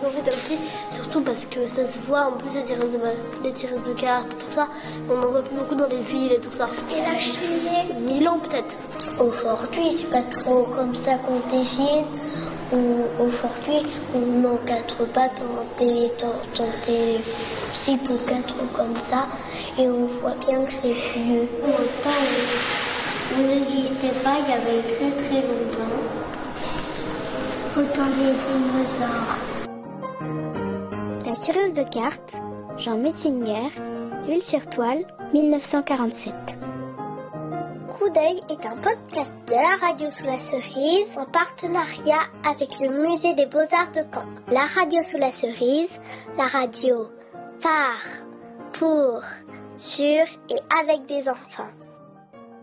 envie aussi, surtout parce que ça se voit en plus des tireuses de cartes, tout ça. On en voit plus beaucoup dans les villes et tout ça. Et la cheminée 1000 ans peut-être. Au fortuit, c'est pas trop comme ça qu'on dessine. Au fortuit, on n'encadre pas tant des 6 ou 4 comme ça. Et on voit bien que c'est vieux. Autant on n'existait pas, il y avait très très longtemps. Autant des dinosaures. La tireuse de cartes, Jean Metzinger, Huile-sur-Toile, 1947. Coup d'œil est un podcast de la radio sous la cerise en partenariat avec le musée des Beaux-Arts de Caen. La radio sous la cerise, la radio par, pour, sur et avec des enfants.